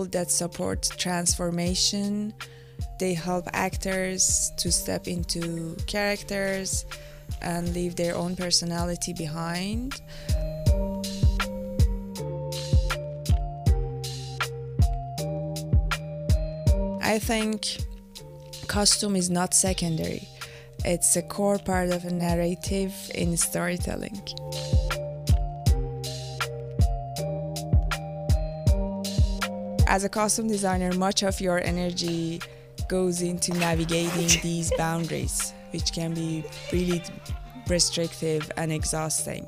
that support transformation. They help actors to step into characters and leave their own personality behind. I think costume is not secondary. It's a core part of a narrative in storytelling. As a costume designer, much of your energy goes into navigating these boundaries, which can be really restrictive and exhausting.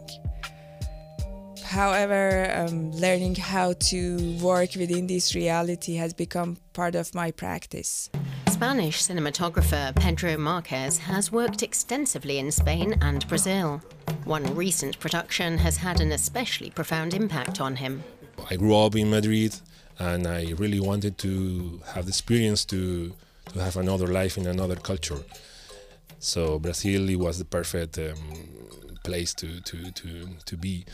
However, learning how to work within this reality has become part of my practice. Spanish cinematographer Pedro Marquez has worked extensively in Spain and Brazil. One recent production has had an especially profound impact on him. I grew up in Madrid, and I really wanted to have the experience to have another life in another culture. So Brazil was the perfect place to be.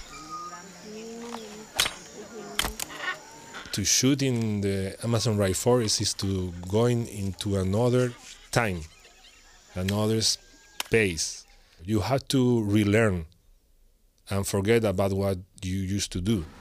To shoot in the Amazon rainforest is to going into another time, another space. You have to relearn and forget about what you used to do.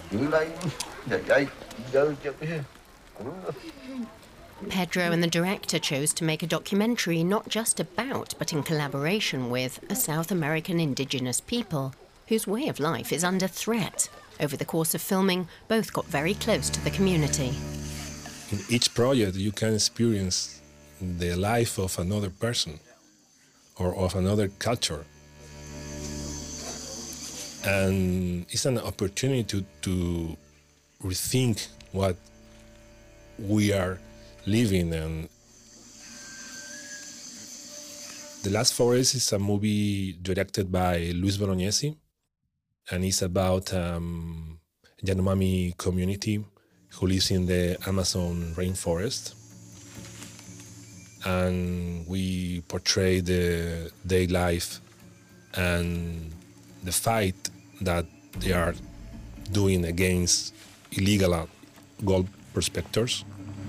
Pedro and the director chose to make a documentary not just about, but in collaboration with, a South American indigenous people whose way of life is under threat. Over the course of filming, both got very close to the community. In each project, you can experience the life of another person or of another culture. And it's an opportunity to rethink what we are living. And The Last Forest is a movie directed by Luis Bolognesi, and it's about Yanomami community who lives in the Amazon rainforest. And we portray the day life and the fight that they are doing against illegal gold prospectors.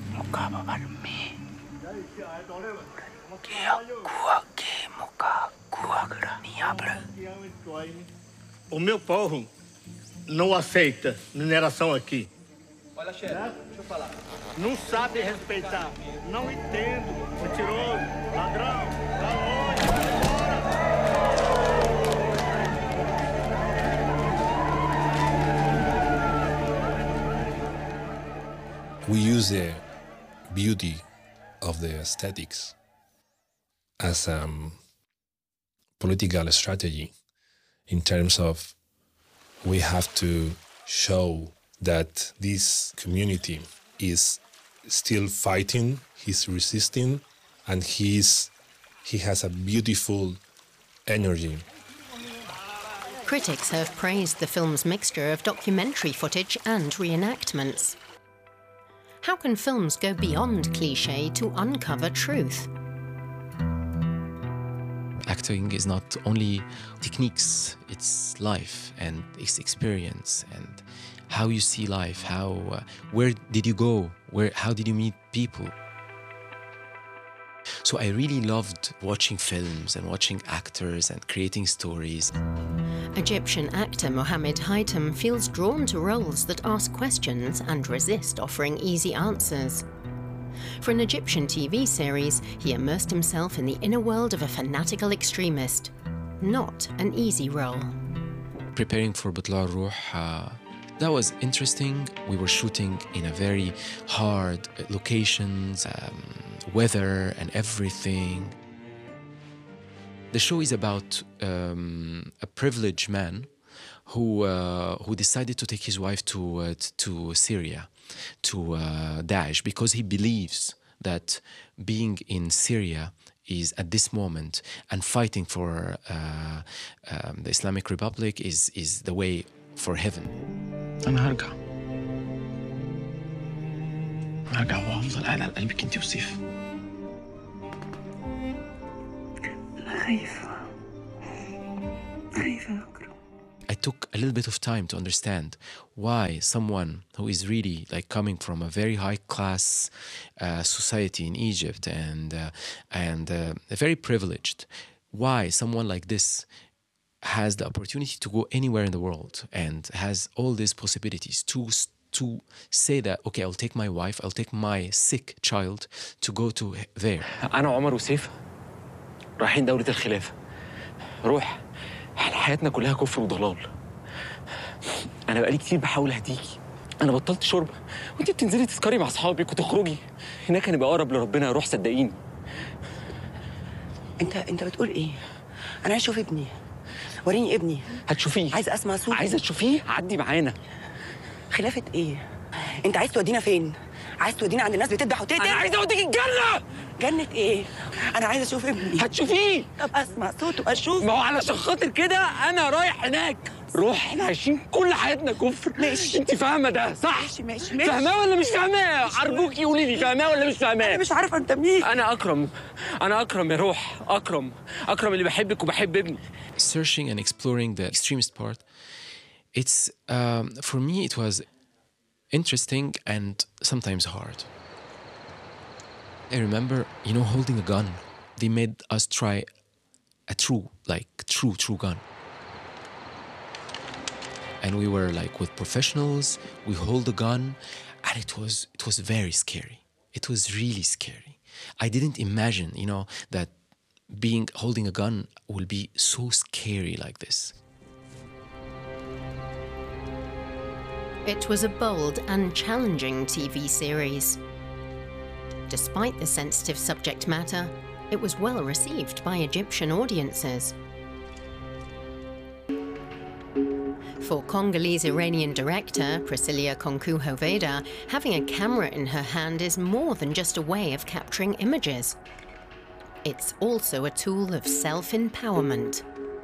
O meu povo não aceita mineração aqui. Olha, chefe, deixa eu falar. Não sabe respeitar. Não entendo. Mentiroso, ladrão, vai longe, vai embora. We use the beauty of the aesthetics as a political strategy in terms of we have to show that this community is still fighting, he's resisting, and he has a beautiful energy. Critics have praised the film's mixture of documentary footage and reenactments. How can films go beyond cliché to uncover truth? Acting is not only techniques, it's life and it's experience and how you see life, where did you go, how did you meet people. So I really loved watching films and watching actors and creating stories. Egyptian actor Mohammed Haitam feels drawn to roles that ask questions and resist offering easy answers. For an Egyptian TV series, he immersed himself in the inner world of a fanatical extremist. Not an easy role. Preparing for Butla al-Ruh, that was interesting. We were shooting in a very hard locations, weather and everything. The show is about a privileged man who decided to take his wife to Syria, to Daesh, because he believes that being in Syria is at this moment and fighting for the Islamic Republic is the way for heaven. أنا هرجع وهفضل قاعد على قلبك أنت وسيف. I took a little bit of time to understand why someone who is really like coming from a very high class society in Egypt and very privileged, why someone like this has the opportunity to go anywhere in the world and has all these possibilities to say that, okay, I'll take my wife, I'll take my sick child to go to there. أنا وعمر وسيف رايحين دولة الخلافة. روح، حياتنا كلها كفر وضلال. أنا بقالي كتير بحاول أهديكي. أنا بطلت شرب وأنت بتنزلي تسكري مع أصحابك وتخرجي. هناك هنبقى أقرب لربنا يا روح، صدقيني. أنت بتقول إيه؟ أنا عايز أشوف ابني. وريني ابني. هتشوفيه. عايز أسمع صوته. عايزة تشوفيه؟ عدي معانا. خلافة إيه؟ أنت عايز تودينا فين؟ عايز تودينا عند الناس بتذبح وتقتل؟ أنا عايز أوديك الجنة! جنة إيه؟ أنا عايز أشوف ابني. هتشوفيه! طب أسمع صوته أشوف. ما هو علشان خاطر كده أنا رايح هناك. روح، إحنا عايشين كل حياتنا كفر. ماشي. أنت فاهمة ده صح؟ ماشي. فاهماه ولا مش فاهماه؟ أرجوكي قولي لي فاهماه ولا مش فاهماه؟ أنا مش عارفة أنت مين. أنا أكرم يا روح، أكرم اللي بحبك وبحب ابني. Searching and exploring the extremist part, it's for me it was interesting and sometimes hard. I remember, holding a gun. They made us try a true gun. And we were like with professionals, we hold the gun, and it was very scary. It was really scary. I didn't imagine, that holding a gun will be so scary like this. It was a bold and challenging TV series. Despite the sensitive subject matter, it was well received by Egyptian audiences. For Congolese-Iranian director Priscilla Konku-Hoveda, having a camera in her hand is more than just a way of capturing images. It's also a tool of self-empowerment.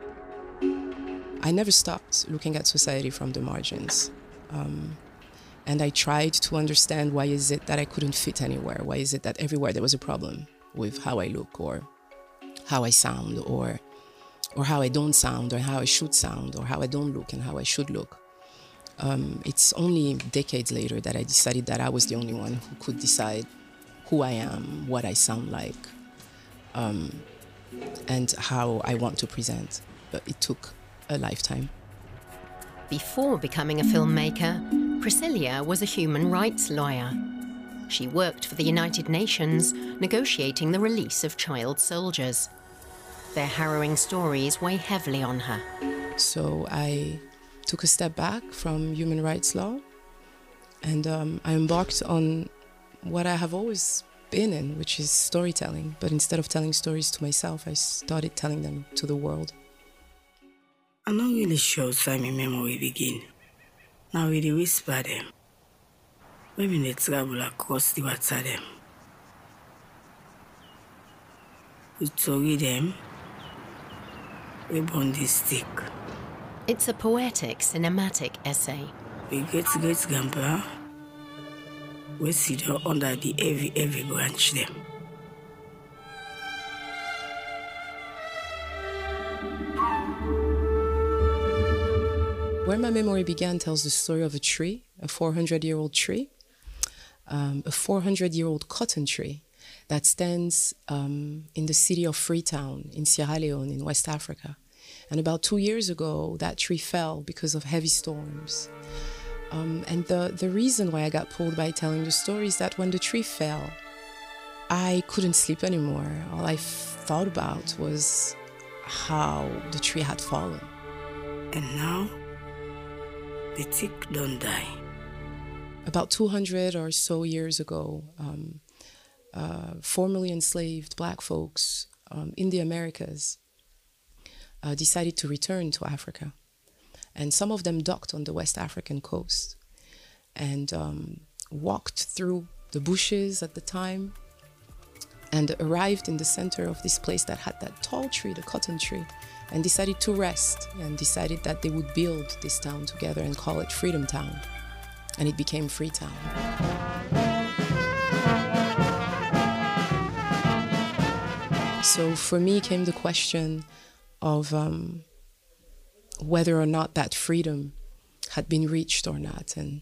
I never stopped looking at society from the margins. And I tried to understand why is it that I couldn't fit anywhere? Why is it that everywhere there was a problem with how I look or how I sound or how I don't sound or how I should sound or how I don't look and how I should look. It's only decades later that I decided that I was the only one who could decide who I am, what I sound like, and how I want to present. But it took a lifetime. Before becoming a filmmaker, Priscilla was a human rights lawyer. She worked for the United Nations, negotiating the release of child soldiers. Their harrowing stories weigh heavily on her. So I took a step back from human rights law, and I embarked on what I have always been in, which is storytelling. But instead of telling stories to myself, I started telling them to the world. I'm not really sure time my memory begin. Now we whisper them. Maybe they travel across the water them. We story them. We burn this stick. It's a poetic, cinematic essay. We great grandpa. We sit down under the heavy branch them. Where My Memory Began tells the story of a tree, a 400-year-old tree, a 400-year-old cotton tree that stands in the city of Freetown in Sierra Leone in West Africa. And about 2 years ago, that tree fell because of heavy storms. And the reason why I got pulled by telling the story is that when the tree fell, I couldn't sleep anymore. All I thought about was how the tree had fallen. And now, the tick don't die. About 200 or so years ago, formerly enslaved black folks in the Americas decided to return to Africa. And some of them docked on the West African coast and walked through the bushes at the time and arrived in the center of this place that had that tall tree, the cotton tree, and decided to rest and decided that they would build this town together and call it Freedom Town. And it became Freetown. So for me came the question of whether or not that freedom had been reached or not. And